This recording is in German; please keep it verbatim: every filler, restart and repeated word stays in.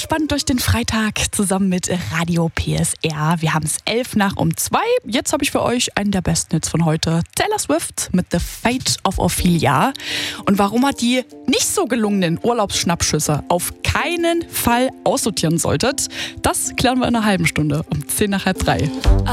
entspannt durch den Freitag zusammen mit Radio P S R. Wir haben es elf nach um zwei. Jetzt habe ich für euch einen der besten Hits von heute. Taylor Swift mit The Fate of Ophelia. Und warum er die nicht so gelungenen Urlaubsschnappschüsse auf keinen Fall aussortieren solltet, das klären wir in einer halben Stunde um zehn nach halb drei.